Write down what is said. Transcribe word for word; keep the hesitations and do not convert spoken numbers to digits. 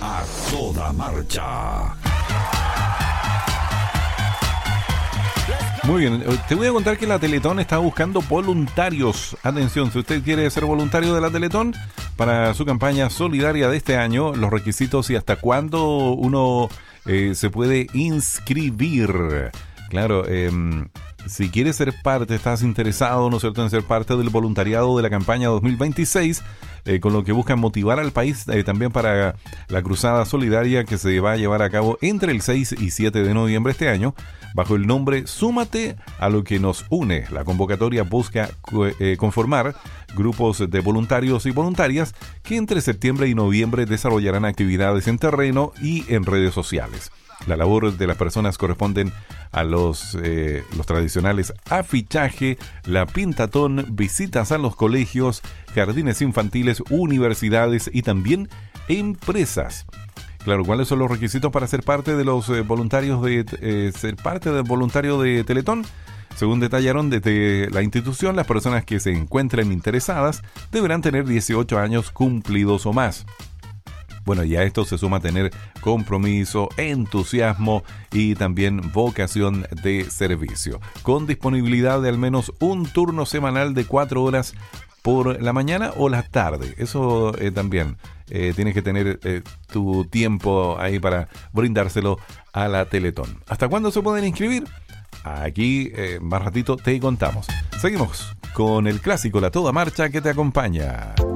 A toda marcha. Muy bien, te voy a contar que la Teletón está buscando voluntarios. Atención, si usted quiere ser voluntario de la Teletón para su campaña solidaria de este año, los requisitos y hasta cuándo uno eh, se puede inscribir. Claro, eh, si quieres ser parte, estás interesado, ¿no es cierto?, en ser parte del voluntariado de la campaña dos mil veintiséis, eh, con lo que buscan motivar al país eh, también para la cruzada solidaria que se va a llevar a cabo entre el seis y siete de noviembre este año, bajo el nombre Súmate a lo que nos une. La convocatoria busca eh, conformar grupos de voluntarios y voluntarias que entre septiembre y noviembre desarrollarán actividades en terreno y en redes sociales. La labor de las personas corresponden a los, eh, los tradicionales afichaje, la pintatón, visitas a los colegios, jardines infantiles, universidades y también empresas. Claro, ¿cuáles son los requisitos para ser parte de los eh, voluntarios de eh, ser parte del voluntario de Teletón? Según detallaron desde la institución, las personas que se encuentren interesadas deberán tener dieciocho años cumplidos o más. Bueno, y a esto se suma tener compromiso, entusiasmo y también vocación de servicio, con disponibilidad de al menos un turno semanal de cuatro horas por la mañana o la tarde. Eso eh, también eh, tienes que tener eh, tu tiempo ahí para brindárselo a la Teletón. ¿Hasta cuándo se pueden inscribir? Aquí eh, más ratito te contamos. Seguimos con el clásico La Toda Marcha que te acompaña.